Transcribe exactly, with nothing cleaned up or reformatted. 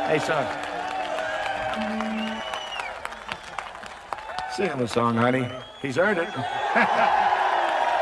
Hey, son. Sing him a song, honey. He's earned it.